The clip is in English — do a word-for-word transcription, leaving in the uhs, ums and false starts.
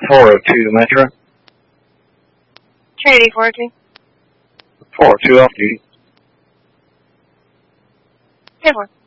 four oh two Metro. Trinity four oh two. four oh two off duty. ten four.